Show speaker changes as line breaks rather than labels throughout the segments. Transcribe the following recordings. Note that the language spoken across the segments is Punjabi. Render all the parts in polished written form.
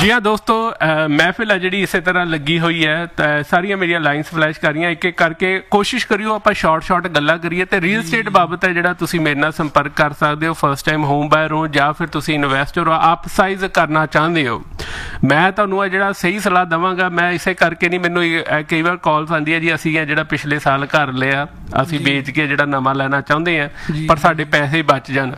जी हाँ दोस्तों, महफिल है जी इस तरह लगी हुई है तो सारिया मेरिया लाइन्स फ्लैश कर रही एक एक करके कोशिश करियो आप शॉर्ट गल्लां करिए तो रीयल स्टेट बाबत है जिहड़ा तुसीं मेरे नाल संपर्क कर सकते हो। फर्स्ट टाइम होम बायर हो या फिर तुसीं इन्वेस्टर हो, आप साइज करना चाहते हो, मैं तुहानूं जिहड़ा सही सलाह देवांगा। मैं इसे करके नहीं, मैनूं कई बार कॉल्स आंदी है जी असीं जिहड़ा पिछले साल घर लिया असीं बेच के जिहड़ा नवां लेना चाहुंदे हैं पर साडे पैसे बच जाण।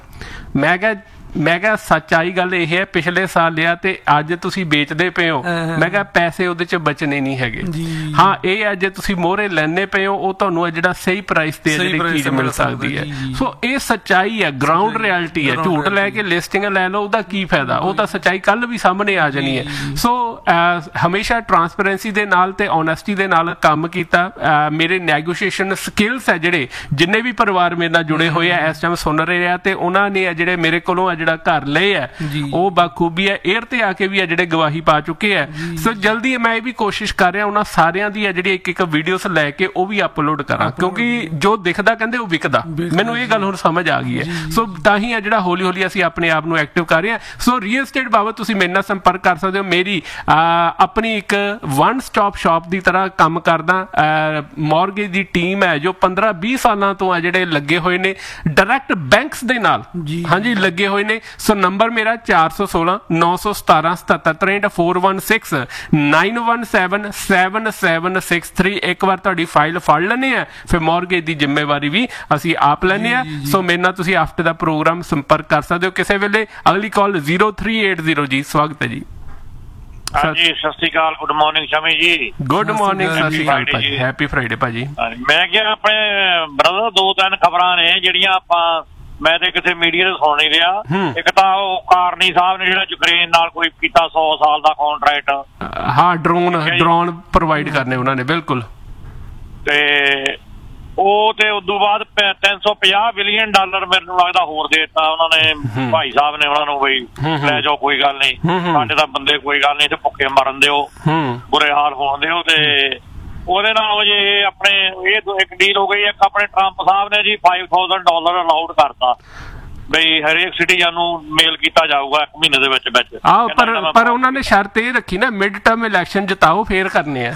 मैं क्या सच्चाई गल यह है, पिछले साल लिया तो अज तुसीं बेचते पे हो, मैं क्या पैसे उहदे च बचने नहीं हैगे। हाँ ये है जे तुसीं मोहरे लैने पे हो, तुहानूं जिहड़ा सही प्राइस ते चीज़ मिल सकती है। सो ये सच्चाई है, ग्राउंड रियलिटी है। झूठ लैके लिस्टिंग लै लो उहदा की फायदा, वो तो सच्चाई कल भी सामने आ जानी है। सो हमेशा ट्रांसपेरेंसी दे नाल ते ऑनेस्टी दे नाल काम कीता। मेरे नैगोशिएशन स्किल्स है जिहड़े जिन्ने भी परिवार मेरे नाल जुड़े हुए हैं इस टाइम सुन रहे हैं तो उन्होंने जिहड़े मेरे कोलों ਜਿਹੜਾ ਘਰ ਲਏ ਹੈ ਉਹ ਬਾਖੂਬੀ ਹੈ, 에ਅਰ ਤੇ ਆ ਕੇ ਵੀ ਹੈ ਜਿਹੜੇ ਗਵਾਹੀ ਪਾ ਚੁੱਕੇ ਹੈ। ਸੋ ਜਲਦੀ ਮੈਂ ਇਹ ਵੀ ਕੋਸ਼ਿਸ਼ ਕਰ ਰਿਹਾ ਉਹਨਾਂ ਸਾਰਿਆਂ ਦੀ ਹੈ ਜਿਹੜੀ ਇੱਕ ਇੱਕ ਵੀਡੀਓਸ ਲੈ ਕੇ ਉਹ ਵੀ ਅਪਲੋਡ ਕਰਾਂ, ਕਿਉਂਕਿ ਜੋ ਦਿਖਦਾ ਕਹਿੰਦੇ ਉਹ ਵਿਕਦਾ। ਮੈਨੂੰ ਇਹ ਗੱਲ ਹੁਣ ਸਮਝ ਆ ਗਈ ਹੈ। ਸੋ ਤਾਂ ਹੀ ਹੈ ਜਿਹੜਾ ਹੌਲੀ ਹੌਲੀ ਅਸੀਂ ਆਪਣੇ ਆਪ ਨੂੰ ਐਕਟਿਵ ਕਰ ਰਹੇ ਹਾਂ। ਸੋ ਰੀਅਲ ਸਟੇਟ ਬਾਬਤ ਤੁਸੀਂ ਮੇਰੇ ਨਾਲ ਸੰਪਰਕ ਕਰ ਸਕਦੇ ਹੋ। ਮੇਰੀ ਆਪਣੀ ਇੱਕ ਵਨ ਸਟਾਪ ਸ਼ਾਪ ਦੀ ਤਰ੍ਹਾਂ ਕੰਮ ਕਰਦਾ। ਮੌਰਗੇਜ ਦੀ ਟੀਮ ਹੈ ਜੋ 15-20 ਸਾਲਾਂ ਤੋਂ ਆ ਜਿਹੜੇ ਲੱਗੇ ਹੋਏ ਨੇ ਡਾਇਰੈਕਟ ਬੈਂਕਸ ਦੇ ਨਾਲ, ਹਾਂਜੀ ਲੱਗੇ ਹੋਏ ਨੇ। ਸੋ ਨੰਬਰ ਮੇਰਾ 416 917 77 416 917 7763। ਇੱਕ ਵਾਰ ਤੁਹਾਡੀ ਫਾਈਲ ਫੜ ਲੈਂਦੇ ਆ, ਫਿਰ ਮੌਰਗੇਜ ਦੀ ਜ਼ਿੰਮੇਵਾਰੀ ਵੀ ਅਸੀਂ ਆਪ ਲੈਂਦੇ ਆ। ਸੋ ਮੇਰੇ ਨਾਲ ਤੁਸੀਂ ਆਫਟਰ ਦਾ ਪ੍ਰੋਗਰਾਮ ਸੰਪਰਕ ਕਰ ਸਕਦੇ ਹੋ ਕਿਸੇ ਵੇਲੇ। ਅਗਲੀ ਕਾਲ 0380 ਜੀ। ਸਵਾਗਤ ਹੈ ਜੀ।
ਹਾਂਜੀ ਸਤਿ ਸ਼੍ਰੀ ਅਕਾਲ, ਗੁੱਡ ਮਾਰਨਿੰਗ ਸ਼ਮੀ ਜੀ।
ਗੁੱਡ ਮਾਰਨਿੰਗ, ਸਤਿ ਸ਼੍ਰੀ ਅਕਾਲ ਭਾਜੀ, ਹੈਪੀ ਫਰਾਈਡੇ ਭਾਜੀ।
ਮੈਂ ਕਿਹਾ ਆਪਣੇ ਬ੍ਰਦਰ ਦੋ ਤਿੰਨ ਖਬਰਾਂ ਨੇ ਜਿਹੜੀਆਂ ਆਪਾਂ ਮੈਂ ਤੇ ਕਿਸੇ ਮੀਡੀਆ ਤੇ ਸੁਣ ਨਹੀਂ ਰਿਹਾ। ਇੱਕ ਤਾਂ ਉਹ ਕਾਰਨੀ ਸਾਹਿਬ ਨੇ ਜਿਹੜਾ ਯੂਕਰੇਨ ਨਾਲ ਕੋਈ ਕੀਤਾ 100 ਸਾਲ ਦਾ ਕੰਟਰੈਕਟ।
ਹਾਂ ਡਰੋਨ ਪ੍ਰੋਵਾਈਡ ਕਰਨੇ ਉਹਨਾਂ ਨੇ, ਬਿਲਕੁਲ। ਤੇ
ਉਹ ਤੇ ਉਦੋਂ ਬਾਅਦ $350 ਬਿਲੀਅਨ ਮੈਨੂੰ ਲੱਗਦਾ ਹੋਰ ਦੇ ਦਿੱਤਾ ਉਹਨਾਂ ਨੇ, ਭਾਈ ਸਾਹਿਬ ਨੇ ਉਹਨਾਂ ਨੂੰ, ਬਈ ਲੈ ਜਾਓ ਕੋਈ ਗੱਲ ਨਹੀਂ, ਸਾਡੇ ਤਾਂ ਬੰਦੇ ਕੋਈ ਗੱਲ ਨਹੀਂ ਤੇ ਭੁੱਖੇ ਮਰਨ ਦਿਓ, ਬੁਰੇ ਹਾਲ ਹੋਣ ਦਿਓ। ਤੇ ਉਹਦੇ ਨਾਲ ਜੇ ਆਪਣੇ ਇਹ ਇੱਕ ਡੀਲ ਹੋ ਗਈ। ਇੱਕ ਆਪਣੇ ਟਰੰਪ ਸਾਹਿਬ ਨੇ ਜੀ $5,000 ਅਲਾਉਡ ਕਰਤਾ ਬਈ ਹਰੇਕ ਸਿਟੀਜ਼ਨ ਨੂੰ ਮੇਲ ਕੀਤਾ ਜਾਊਗਾ 1 ਮਹੀਨੇ ਦੇ ਵਿੱਚ।
ਆਹ ਪਰ ਉਹਨਾਂ ਨੇ ਸ਼ਰਤ ਇਹ ਰੱਖੀ ਨਾ, ਮਿਡ ਟਰਮ ਇਲੈਕਸ਼ਨ ਜਿਤਾਓ ਫੇਰ ਕਰਨੇ ਆ।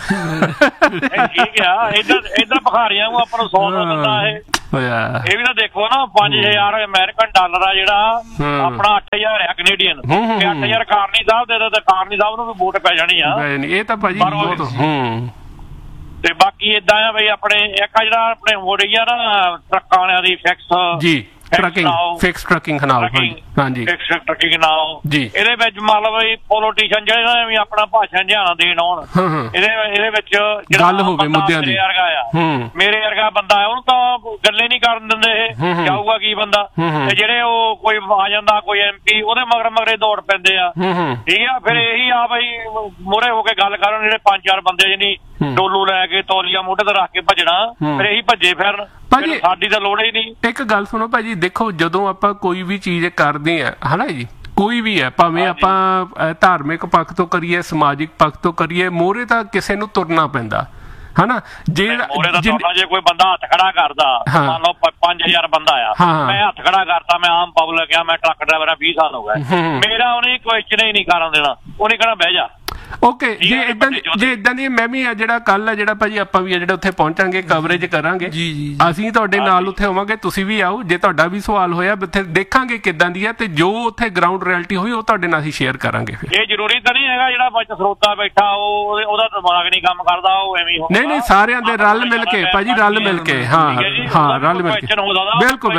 ਠੀਕ ਆ, ਏਦਾਂ ਭਿਖਾਰੀਆਂ ਨੂੰ ਆਪਾਂ ਨੂੰ 100 ਦਿੰਦਾ ਇਹ ਵੀ ਤਾਂ ਦੇਖੋ ਨਾ। $5,000 ਅਮਰੀਕਨ ਡਾਲਰ ਆ ਜਿਹੜਾ ਆਪਣਾ 8,000 ਆ ਕੈਨੇਡੀਅਨ। 8,000 ਕਾਰਨੀ ਸਾਹਿਬ ਦੇ ਦਿੰਦੇ, ਕਾਰਨੀ ਸਾਹਿਬ ਨੂੰ ਵੀ ਵੋਟ ਪੈ ਜਾਣੀ ਆ।
ਇਹ ਤਾਂ ਭਾਜੀ
ਤੇ ਬਾਕੀ ਏਦਾਂ ਆ ਬਈ ਆਪਣੇ ਇੱਕ ਜਿਹੜਾ ਆਪਣੇ ਹੋ ਰਹੀ ਆ ਨਾ ਟਰੱਕਾਂ ਵਾਲਿਆਂ ਦੀ ਫਿਕਸ
ਜੀ ਫਿਕਸ ਟਰੱਕਿੰਗ ਨਾਲ, ਹਾਂਜੀ
ਫਿਕਸ ਟਰੱਕਿੰਗ ਨਾਲ ਜੀ। ਇਹਦੇ ਵਿੱਚ ਮਤਲਬ ਪੋਲੀਟੀਸ਼ੀਅਨ ਜਿਹੜੇ ਵੀ ਆਪਣਾ ਭਾਸ਼ਣ ਜਿਹਾ ਦੇਣ ਆਉਣ, ਇਹਦੇ ਵਿੱਚ
ਗੱਲ ਹੋਵੇ ਮੁੱਦਿਆਂ ਦੀ।
ਮੇਰੇ ਵਰਗਾ ਬੰਦਾ ਉਹਨੂੰ ਤਾਂ ਗੱਲੇ ਨਹੀਂ ਕਰਨ ਦਿੰਦੇ, ਇਹ ਜਾਊਗਾ ਕੀ ਬੰਦਾ। ਤੇ ਜਿਹੜੇ ਉਹ ਕੋਈ ਆ ਜਾਂਦਾ ਕੋਈ MP ਉਹਦੇ ਮਗਰੇ ਦੌੜ ਪੈਂਦੇ ਆ। ਠੀਕ ਆ, ਫਿਰ ਇਹੀ ਆ ਬਈ ਮੂਹਰੇ ਹੋ ਕੇ ਗੱਲ ਕਰਨ ਜਿਹੜੇ 5-4 ਬੰਦੇ ਜਿਹਨੀ ਡੋਲੂ ਲੈ ਕੇ ਤੌਲੀਆ ਮੋਢੇ ਤੇ ਰੱਖ ਕੇ ਭੱਜਣਾ, ਫਿਰ ਇਹੀ ਭੱਜੇ ਫਿਰਨ। ਭਾਜੀ ਸਾਡੀ ਤਾਂ ਲੋੜ ਹੀ ਨਹੀਂ।
ਇੱਕ ਗੱਲ ਸੁਣੋ ਭਾਜੀ, ਦੇਖੋ ਜਦੋਂ ਆਪਾਂ ਕੋਈ ਵੀ ਚੀਜ਼ ਕਰਦੇ ਆ ਹਨਾ ਜੀ, ਕੋਈ ਵੀ ਹੈ ਭਾਵੇਂ ਆਪਾਂ ਧਾਰਮਿਕ ਪੱਖ ਤੋਂ ਕਰੀਏ ਸਮਾਜਿਕ ਪੱਖ ਤੋਂ ਕਰੀਏ, ਮੋਹਰੇ ਤਾਂ ਕਿਸੇ ਨੂੰ ਤੁਰਨਾ ਪੈਂਦਾ ਹਨਾ। ਜੇ
ਕੋਈ ਬੰਦਾ ਹੱਥ ਖੜਾ ਕਰਦਾ, ਮੰਨ ਲਓ 5,000 ਬੰਦਾ ਆ, ਮੈਂ ਹੱਥ ਖੜਾ ਕਰਤਾ, ਮੈਂ ਆਮ ਪਬਲਿਕ ਆ, ਮੈਂ ਟਰੱਕ ਡਰਾਈਵਰ ਆ, 20 ਸਾਲ ਹੋ ਗਏ, ਮੇਰਾ ਉਹਨੇ ਕੁਐਸਚਨ ਹੀ ਨਹੀਂ ਕਰਨ ਦੇਣਾ, ਉਹਨੇ ਕਹਿਣਾ ਬਹਿ ਜਾ।
ਓਕੇ, ਜੇ ਇਦਾਂ ਦੀ ਮੈਂ ਵੀ ਜਿਹੜਾ ਕੱਲ ਆ ਜਿਹੜਾ ਭਾਜੀ ਆਪਾਂ ਵੀ ਜਿਹੜਾ ਉੱਥੇ ਪਹੁੰਚਾਂਗੇ, ਕਵਰੇਜ ਕਰਾਂਗੇ, ਅਸੀਂ ਤੁਹਾਡੇ ਨਾਲ ਉੱਥੇ ਹੋਵਾਂਗੇ, ਤੁਸੀਂ ਵੀ ਆਓ। ਜੇ ਤੁਹਾਡਾ ਵੀ ਸਵਾਲ ਹੋਇਆ ਉੱਥੇ ਦੇਖਾਂਗੇ ਕਿੱਦਾਂ ਦੀ ਹੈ, ਤੇ ਜੋ ਉੱਥੇ ਗਰਾਊਂਡ ਰਿਐਲਿਟੀ ਹੋਈ ਉਹ ਤੁਹਾਡੇ ਨਾਲ ਅਸੀਂ ਸ਼ੇਅਰ ਕਰਾਂਗੇ। ਇਹ
ਜ਼ਰੂਰੀ ਤਾਂ ਨਹੀਂ ਹੈਗਾ ਜਿਹੜਾ ਵਿੱਚ ਸਰੋਤਾ ਬੈਠਾ ਉਹਦਾ ਦਿਮਾਗ ਨਹੀਂ ਕੰਮ ਕਰਦਾ, ਉਹ ਐਵੇਂ
ਨਹੀਂ ਸਾਰਿਆਂ ਦੇ ਰਲ ਮਿਲ ਕੇ ਭਾਜੀ, ਰਲ ਮਿਲ ਕੇ। ਹਾਂ ਰਲ ਮਿਲ ਕੇ, ਬਿਲਕੁਲ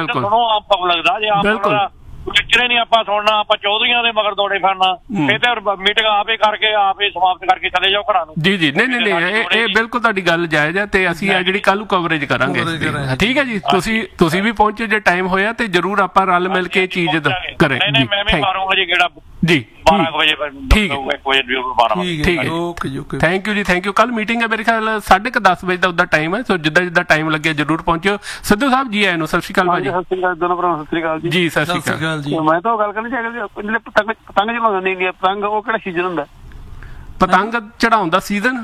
ਬਿਲਕੁਲ। ਲੈਕਚਰ ਨਹੀਂ ਆਪਾਂ ਸੁਣਨਾ, ਆਪਾਂ ਚੌਧਰੀਆਂ ਦੇ ਮਗਰ ਦੌੜੇ ਫਿਰਨਾ, ਇਹ ਤੇ ਮੀਟਿੰਗ ਆਪੇ ਕਰਕੇ ਆਪੇ ਸਮਾਪਤ ਕਰਕੇ ਚਲੇ ਜਾਓ ਘਰਾਂ ਨੂੰ। ਜੀ ਨਹੀਂ ਇਹ ਬਿਲਕੁਲ ਤੁਹਾਡੀ ਗੱਲ ਜਾਇਜ਼ ਹੈ ਤੇ ਅਸੀਂ ਆ ਜਿਹੜੀ ਕੱਲ ਨੂੰ ਕਵਰੇਜ ਕਰਾਂਗੇ। ਠੀਕ ਹੈ ਜੀ, ਤੁਸੀਂ ਵੀ ਪਹੁੰਚੋ ਜੇ ਟਾਈਮ ਹੋਇਆ ਤੇ ਜਰੂਰ ਆਪਾਂ ਰਲ ਮਿਲ ਕੇ ਚੀਜ਼ ਕਰੇ।
ਮੈਂ ਵੀ ਮਾਰੂੰਗਾ ਜੀ ਕਿਹੜਾ
ਜੀ
12 ਵਜੇ ਠੀਕ
ਹੈ। ਥੈਂਕ ਯੂ ਜੀ, ਥੈਂਕ ਯੂ। ਕੱਲ ਮੀਟਿੰਗ ਹੈ ਮੇਰੇ ਖਿਆਲ 10:30 ਵਜੇ ਦਾ ਉਹਦਾ ਟਾਈਮ ਹੈ। ਸੋ ਜਿੱਦਾਂ ਟਾਈਮ ਲੱਗਿਆ ਜਰੂਰ ਪਹੁੰਚੋ। ਸਿੱਧੂ ਸਾਹਿਬ ਜੀ ਆਏ ਨੂੰ ਸਤਿ ਸ਼੍ਰੀ ਅਕਾਲ ਭਾਜੀ।
ਸਤਿ ਸ਼੍ਰੀ ਅਕਾਲ ਦੋਨੋਂ ਭਰਾ, ਸਤਿ ਸ਼੍ਰੀ ਅਕਾਲ ਜੀ।
ਸਤਿ ਸ਼੍ਰੀ ਅਕਾਲ ਜੀ।
ਮੈਂ ਤਾਂ ਗੱਲ ਕਰਨੀ ਚਾਹੀਦੀ ਜਿਹੜੇ ਪਤੰਗ ਚਲਾਉਂਦੇ ਨੇ, ਪਤੰਗ ਉਹ ਕਿਹੜਾ ਸੀਜ਼ਨ ਹੁੰਦਾ?
ਪਤੰਗ ਚੜਾਉਣ ਦਾ ਸੀਜ਼ਨ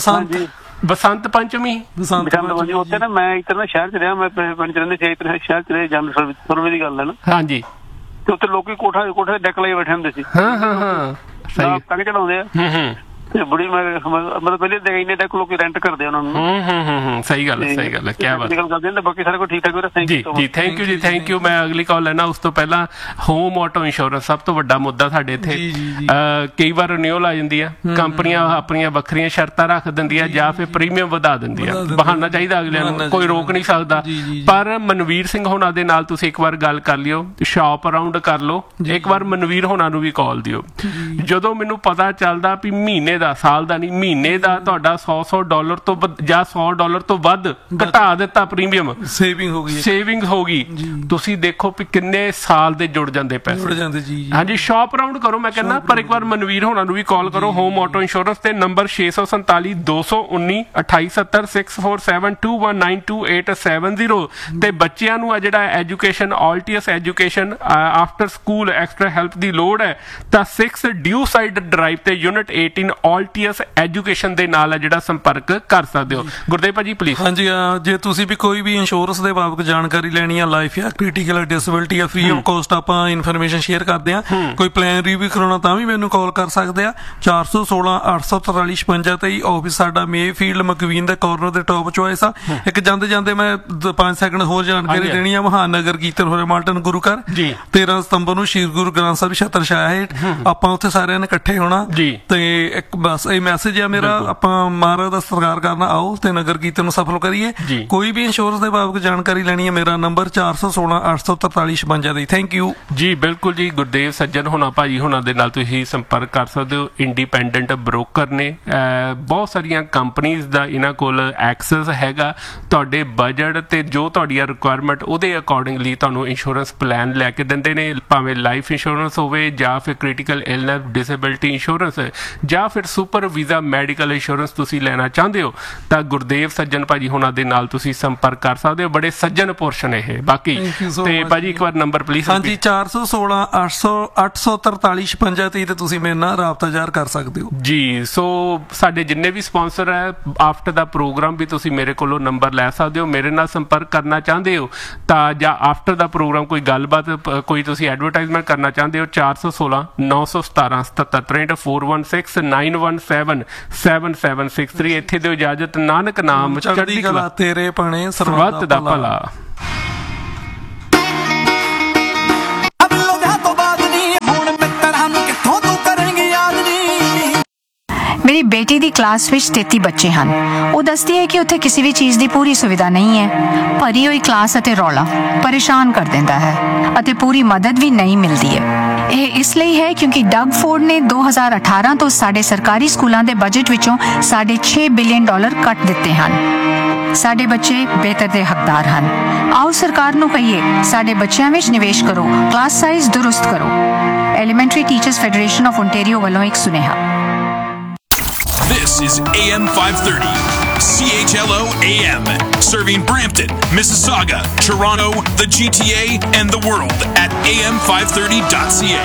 ਬਸੰਤ ਪੰਚਮੀ।
ਉੱਥੇ ਨਾ ਮੈਂ ਇੱਕ ਸ਼ਹਿਰ ਚ ਰਿਹਾ, ਮੈਂ ਪਿੰਡ ਚ ਰਹਿੰਦੇ ਸੀ, ਸ਼ਹਿਰ ਚ ਰਹੇ ਜਨਰਲ ਦੀ ਗੱਲ ਹੈ ਨਾ।
ਹਾਂਜੀ।
ਤੇ ਉੱਥੇ ਲੋਕੀ ਕੋਠੇ ਡੈਕ ਲਾਈ ਬੈਠੇ ਹੁੰਦੇ ਸੀ।
ਸਹੀ
ਤੰਗ ਚਲਾਉਂਦੇ ਆ ਤੇ ਬੜੀ ਮਤਲਬ ਪਹਿਲੇ ਇੰਨੇ ਤੱਕ ਲੋਕੀ ਰੈਂਟ ਕਰਦੇ ਉਹਨਾਂ ਨੂੰ।
ਸਹੀ ਗੱਲ ਹੈ, ਸਹੀ ਗੱਲ ਹੈ, ਕਿਆ ਬਾਤ
ਕਰਦੇ। ਬਾਕੀ ਸਾਰਾ ਕੁਝ ਠੀਕ ਠਾਕ ਵੀਰੇ।
ਜੀ ਜੀ, ਥੈਂਕ ਯੂ ਜੀ, ਥੈਂਕ ਯੂ। ਮੈਂ ਅਗਲੀ ਕਾਲ ਲੈਣਾ ਉਸ ਤੋਂ ਪਹਿਲਾਂ ਹੋਮ ਆਟੋ ਇੰਸ਼ੋਰੈਂਸ ਸਭ ਤੋਂ ਵੱਡਾ ਮੁੱਦਾ ਸਾਡੇ ਇੱਥੇ। ਕਈ ਵਾਰ ਰਿਨਿਊਅਲ ਆ ਜਾਂਦੀ ਆ, ਕੰਪਨੀਆਂ ਆਪਣੀਆਂ ਵੱਖਰੀਆਂ ਸ਼ਰਤਾਂ ਰੱਖ ਦਿੰਦੀਆਂ ਜਾਂ ਫਿਰ ਪ੍ਰੀਮੀਅਮ ਵਧਾ ਦਿੰਦੀ ਆ। ਬਹਾਨਾ ਚਾਹੀਦਾ ਅਗਲਿਆਂ ਨੂੰ, ਕੋਈ ਰੋਕ ਨਹੀਂ ਸਕਦਾ। ਪਰ ਮਨਵੀਰ ਸਿੰਘ ਹੋਣਾ ਦੇ ਨਾਲ ਤੁਸੀਂ ਇੱਕ ਵਾਰ ਗੱਲ ਕਰ ਲਿਓ, ਸ਼ਾਪ ਅਰਾਊਂਡ ਕਰ ਲਓ, ਇੱਕ ਵਾਰ ਮਨਵੀਰ ਹੋਣਾ ਨੂੰ ਵੀ ਕਾਲ ਦਿਓ। ਜਦੋਂ ਮੈਨੂੰ ਪਤਾ ਚੱਲਦਾ ਵੀ ਮਹੀਨੇ ਦਾ, ਸਾਲ ਦਾ ਨਹੀਂ, ਮਹੀਨੇ ਦਾ ਤੁਹਾਡਾ $100 ਤੋਂ ਜਾਂ $100 ਤੋਂ ਵੱਧ ਘਟਾ ਦਿੱਤਾ ਪ੍ਰੀਮੀਅਮ, ਸੇਵਿੰਗ ਹੋ ਗਈ, ਤੁਸੀਂ ਦੇਖੋ ਵੀ ਕਿੰਨੇ ਸਾਲ ਦੇ ਜੁੜ ਜਾਂਦੇ ਪੈਸੇ। ਹਾਂਜੀ, ਸ਼ਾਪ ਅਰਾਊਂਡ ਕਰੋ ਮੈਂ ਕਹਿੰਦਾ, ਪਰ ਇੱਕ ਵਾਰ ਮਨਵੀਰ ਹੋਣਾ ਨੂੰ ਵੀ ਕਾਲ ਕਰੋ ਹੋਮ ਆਟੋ ਇੰਸ਼ੋਰੈਂਸ ਤੇ ਨੰਬਰ 647 219 2870 6472192870। ਤੇ ਬੱਚਿਆਂ ਨੂੰ ਆ ਜਿਹੜਾ education, ਆਲਟੀਐਸ education after school extra help ਦੀ ਲੋੜ ਹੈ ਤਾਂ 6 ਡਿਊ ਸਾਈਡ ਡਰਾਈਵ ਤੇ ਯੂਨਿਟ 18 ਆਲਟੀਐਸ ਐਜੂਕੇਸ਼ਨ ਦੇ ਨਾਲ ਹੈ ਜਿਹੜਾ ਸੰਪਰਕ ਕਰ ਸਕਦੇ ਹੋ। ਗੁਰਦੇਵ ਭਾਜੀ ਪਲੀਜ਼।
ਹਾਂਜੀ, ਜੇ ਤੁਸੀਂ ਵੀ ਕੋਈ ਵੀ ਇੰਸ਼ੋਰੈਂਸ ਦੇ ਬਾਬਤ ਜਾਣਕਾਰੀ ਲੈਣੀ ਆ, ਲਾਈਫ ਜਾਂ ਕ੍ਰਿਟੀਕਲ ਡਿਸੇਬਿਲਟੀ ਆ, ਫ੍ਰੀ ਆਫ ਕੋਸਟ ਆਪਾਂ ਇਨਫੋਰਮੇਸ਼ਨ ਸ਼ੇਅਰ ਕਰਦੇ ਆ। ਕੋਈ ਪਲਾਨ ਰਿਵਿਊ ਕਰਾਉਣਾ ਤਾਂ ਵੀ ਮੈਨੂੰ ਕਾਲ ਕਰ ਸਕਦੇ ਆ। 416 843 5623 ਆਫਿਸ ਸਾਡਾ ਮੇਫੀਲਡ ਮਕਵੀਨ ਦੇ ਕਾਰਨਰ ਦੇ ਟੌਪ ਚੋਇਸ ਆ। ਇੱਕ ਜਾਂਦੇ ਜਾਂਦੇ ਮੈਂ 5 ਸੈਕਿੰਡ ਹੋਰ ਜਾਣਕਾਰੀ ਦੇਣੀ ਆ। ਮਹਾਨਗਰ ਕੀਰਤਨ ਹੋਰੇ ਮਾਲਟਨ ਗੁਰੂ ਘਰ 13 ਸਤੰਬਰ ਨੂੰ ਸ਼੍ਰੀ ਗੁਰੂ ਗ੍ਰੰਥ ਸਾਹਿਬ ਛਤਰ ਛਾਇਆ ਹੇਠ ਆਪਾਂ ਉੱਥੇ ਸਾਰਿਆਂ ਨੇ ਇਕੱਠੇ ਹੋਣਾ। ਤੇ ਇੱਕ ਬਸ ਇਹ ਮੈਸੇਜ ਆ ਮੇਰਾ, ਆਪਾਂ ਮਹਾਰਾਜ ਦਾ ਸਤਿਕਾਰ ਕਰਨਾ, ਆਓ ਤੇ ਨਗਰ ਕੀਰਤਨ ਨੂੰ ਸਫਲ ਕਰੀਏ। ਕੋਈ ਵੀ ਇੰਸ਼ੋਰੈਂਸ ਦੇ ਬਾਬਤ ਜਾਣਕਾਰੀ ਲੈਣੀ ਹੈ, ਮੇਰਾ ਨੰਬਰ 416 843 5623। ਥੈਂਕ ਯੂ
ਜੀ। ਬਿਲਕੁਲ ਜੀ, ਗੁਰਦੇਵ ਸੱਜਣ ਹੋਣਾ ਭਾਜੀ ਹੋਣਾ ਦੇ ਨਾਲ ਤੁਸੀਂ ਸੰਪਰਕ ਕਰ ਸਕਦੇ ਹੋ। ਇੰਡੀਪੈਂਡੈਂਟ ਬ੍ਰੋਕਰ ਨੇ, ਬਹੁਤ ਸਾਰੀਆਂ ਕੰਪਨੀਆਂ ਦਾ ਇਹਨਾਂ ਕੋਲ ਐਕਸੈਸ ਹੈਗਾ। ਤੁਹਾਡੇ ਬਜਟ ਤੇ ਜੋ ਤੁਹਾਡੀ ਰਿਕੁਆਇਰਮੈਂਟ ਉਹਦੇ ਅਕੋਰਡਿੰਗਲੀ ਤੁਹਾਨੂੰ ਇੰਸ਼ੋਰੈਂਸ ਪਲਾਨ ਲੈ ਕੇ ਦਿੰਦੇ ਨੇ, ਭਾਵੇਂ ਲਾਈਫ ਇੰਸ਼ੋਰੈਂਸ ਹੋਵੇ ਜਾਂ ਫਿਰ ਕ੍ਰਿਟੀਕਲ ਇਲਨੈਸ ਡਿਸੇਬਿਲਟੀ ਇੰਸ਼ੋਰੈਂਸ ਜਾਂ ਫਿਰ ਸੁਪਰ ਵੀਜ਼ਾ ਮੈਡੀਕਲ ਇੰਸ਼ੋਰੈਂਸ ਤੁਸੀਂ ਲੈਣਾ ਚਾਹੁੰਦੇ ਹੋ ਤਾਂ ਗੁਰਦੇਵ ਸੱਜਣ ਭਾਜੀ ਹੋਣਾ ਦੇ ਨਾਲ ਤੁਸੀਂ ਸੰਪਰਕ ਕਰ ਸਕਦੇ ਹੋ। ਬੜੇ ਸੱਜਣ ਪੋਰਸ਼ਨ ਇਹ ਬਾਕੀ। ਤੇ ਭਾਜੀ ਇੱਕ ਵਾਰ ਨੰਬਰ ਪਲੀਜ਼।
ਹਾਂਜੀ, 416 843 5623 ਤੇ ਤੁਸੀਂ ਮੇਰੇ ਨਾਲ ਰਾਬਤਾ ਜ਼ਾਹਰ ਕਰ ਸਕਦੇ ਹੋ
ਜੀ। ਸੋ ਸਾਡੇ ਜਿੰਨੇ ਵੀ ਸਪਾਂਸਰ ਹੈ, ਆਫਟਰ ਦਾ ਪ੍ਰੋਗਰਾਮ ਵੀ ਤੁਸੀਂ ਮੇਰੇ ਕੋਲੋਂ ਨੰਬਰ ਲੈ ਸਕਦੇ ਹੋ। ਮੇਰੇ ਨਾਲ ਸੰਪਰਕ ਕਰਨਾ ਚਾਹੁੰਦੇ ਹੋ ਤਾਂ ਜਾਂ ਆਫਟਰ ਦਾ ਪ੍ਰੋਗਰਾਮ ਕੋਈ ਗੱਲਬਾਤ, ਕੋਈ ਤੁਸੀਂ ਐਡਵਰਟਾਈਜ਼ਮੈਂਟ ਕਰਨਾ ਚਾਹੁੰਦੇ ਹੋ, 416 917 7763 416 917 7763। ਇੱਥੇ ਦਿਓ ਇਜਾਜ਼ਤ। ਨਾਨਕ ਨਾਮ ਚੜ੍ਹਦੀ ਕਲਾ
ਤੇਰੇ ਪਣੇ
ਸਰਬੱਤ ਦਾ ਭਲਾ।
मेरी बेटी दी क्लास विच 33 बच्चे हैं। वो दसदी है कि उत्थे किसी भी चीज़ की पूरी सुविधा नहीं है। भरी हुई क्लास अते रौला परेशान कर देता है अते पूरी मदद भी नहीं मिलती है। यह इसलिए है क्योंकि डग फोर्ड ने 2018 तो साडे सरकारी स्कूलों के बजट विचों $6.5 बिलियन कट दिते हैं। साडे बच्चे बेहतर दे हकदार हैं। आओ सरकार नूं कहिए, साडे बच्चों में निवेश करो, क्लास साइज दुरुस्त करो। Elementary teachers federation of Ontario वालों एक सुनेहा।
This is AM 530, CHLO AM, serving Brampton, Mississauga, Toronto, the GTA, and the world at am530.ca.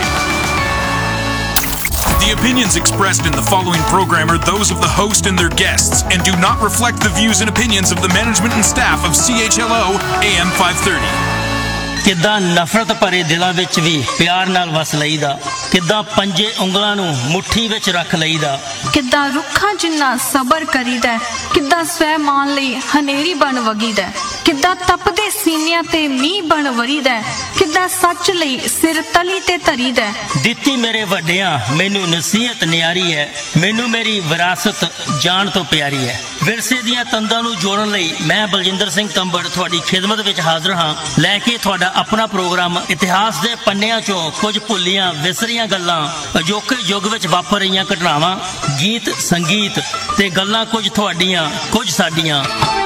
The opinions expressed in the following program are those of the host and their guests and do not reflect the views and opinions of the management and staff of CHLO AM 530.
ਕਿੱਦਾਂ ਨਫ਼ਰਤ ਭਰੇ ਦਿਲਾਂ ਵਿੱਚ ਵੀ ਪਿਆਰ ਨਾਲ ਵਸ ਲਈਦਾ, ਕਿੱਦਾਂ ਪੰਜੇ ਉਂਗਲਾਂ ਨੂੰ ਮੁੱਠੀ ਵਿੱਚ ਰੱਖ ਲਈਦਾ,
ਕਿੱਦਾਂ ਰੁੱਖਾਂ ਜਿੰਨਾ ਸਬਰ ਕਰੀਦਾ, ਕਿੱਦਾਂ ਸਵੈ ਮਾਨ ਲਈ ਹਨੇਰੀ ਬਣ ਵਗੀਦਾ, ਕਿੱਦਾਂ ਤਪਦੇ ਸੀਨਿਆਂ ਤੇ ਮੀਂਹ ਬਣ ਵਰੀਦਾ, ਕਿੱਦਾਂ ਸੱਚ ਲਈ ਸਿਰ ਤਲੀ ਤੇ ਧਰੀਦਾ।
ਦਿੱਤੀ ਮੇਰੇ ਵੱਡਿਆਂ ਮੈਨੂੰ ਨਸੀਹਤ ਨਿਆਰੀ ਹੈ, ਮੈਨੂੰ ਮੇਰੀ ਵਿਰਾਸਤ ਜਾਨ ਤੋਂ ਪਿਆਰੀ ਹੈ। ਵਿਰਸੇ ਦੀਆਂ ਤੰਦਾਂ ਨੂੰ ਜੋੜਨ ਲਈ ਮੈਂ ਬਲਜਿੰਦਰ ਸਿੰਘ ਤੰਬੜ ਤੁਹਾਡੀ ਖਿਦਮਤ ਵਿੱਚ ਹਾਜ਼ਰ ਹਾਂ, ਲੈ ਕੇ ਤੁਹਾਡਾ ਆਪਣਾ ਪ੍ਰੋਗਰਾਮ। ਇਤਿਹਾਸ ਦੇ ਪੰਨਿਆਂ ਚੋਂ ਕੁਝ ਭੁੱਲੀਆਂ ਵਿਸਰੀਆਂ ਗੱਲਾਂ, ਅਜੋਕੇ ਯੁੱਗ ਵਿੱਚ ਵਾਪਰ ਰਹੀਆਂ ਘਟਨਾਵਾਂ, ਗੀਤ ਸੰਗੀਤ ਤੇ ਗੱਲਾਂ, ਕੁਝ ਤੁਹਾਡੀਆਂ ਕੁਝ ਸਾਡੀਆਂ।